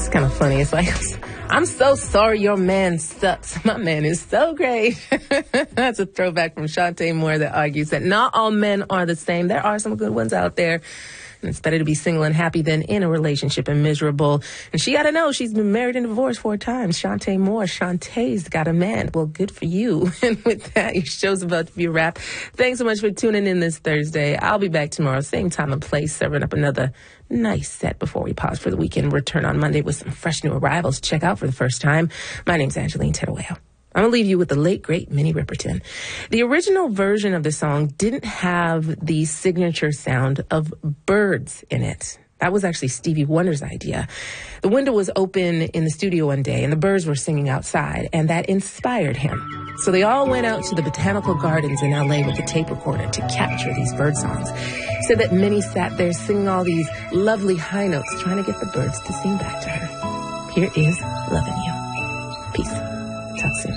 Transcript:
It's kind of funny. It's like, I'm so sorry your man sucks. My man is so great. That's a throwback from Shantae Moore that argues that not all men are the same. There are some good ones out there. And it's better to be single and happy than in a relationship and miserable. And she got to know she's been married and divorced 4 times. Shantae Moore. Shantae's got a man. Well, good for you. And with that, your show's about to be a wrap. Thanks so much for tuning in this Thursday. I'll be back tomorrow, same time and place, serving up another nice set before we pause for the weekend. Return on Monday with some fresh new arrivals to check out for the first time. My name's Angeline Teruel. I'm going to leave you with the late, great Minnie Riperton. The original version of the song didn't have the signature sound of birds in it. That was actually Stevie Wonder's idea. The window was open in the studio one day, and the birds were singing outside, and that inspired him. So they all went out to the botanical gardens in L.A. with a tape recorder to capture these bird songs. Said that Minnie sat there singing all these lovely high notes, trying to get the birds to sing back to her. Here is Loving You. Peace. Talk soon.